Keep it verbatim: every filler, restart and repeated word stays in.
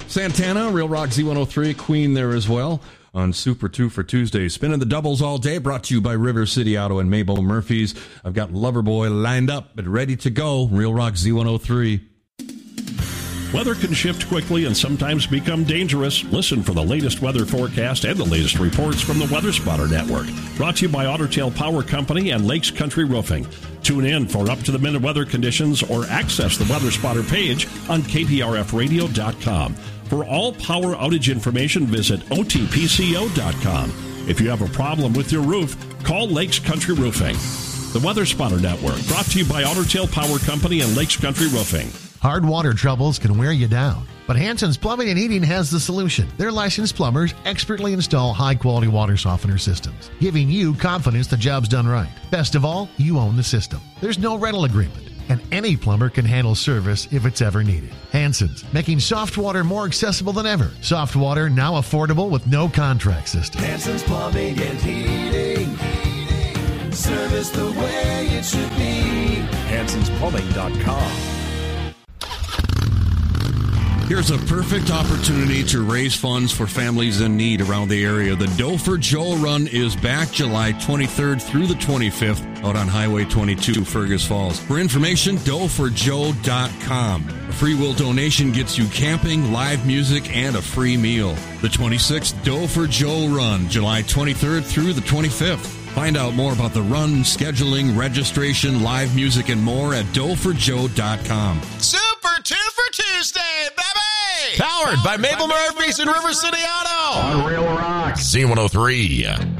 Santana, Real Rock Z one oh three, Queen there as well on Super two for Tuesday. Spinning the doubles all day, brought to you by River City Auto and Mabel Murphy's. I've got Loverboy lined up but ready to go. Real Rock Z one oh three. Weather can shift quickly and sometimes become dangerous. Listen for the latest weather forecast and the latest reports from the Weather Spotter Network. Brought to you by Otter Tail Power Company and Lakes Country Roofing. Tune in for up-to-the-minute weather conditions or access the Weather Spotter page on K P R F radio dot com. For all power outage information, visit O T P C O dot com. If you have a problem with your roof, call Lakes Country Roofing. The Weather Spotter Network, brought to you by Otter Tail Power Company and Lakes Country Roofing. Hard water troubles can wear you down, but Hanson's Plumbing and Heating has the solution. Their licensed plumbers expertly install high-quality water softener systems, giving you confidence the job's done right. Best of all, you own the system. There's no rental agreement, and any plumber can handle service if it's ever needed. Hanson's, making soft water more accessible than ever. Soft water now affordable with no contract system. Hanson's Plumbing and Heating. Heating. Service the way it should be. Hansons Plumbing dot com. Here's a perfect opportunity to raise funds for families in need around the area. The Dough for Joe Run is back July twenty-third through the twenty-fifth out on Highway twenty-two, Fergus Falls. For information, dough for joe dot com. A free will donation gets you camping, live music, and a free meal. The twenty-sixth Dough for Joe Run, July twenty-third through the twenty-fifth. Find out more about the run, scheduling, registration, live music, and more at dough for joe dot com. Super two for Tuesday, baby! Powered by Mabel Murphy's and River City Auto. On Real Rock Z one oh three.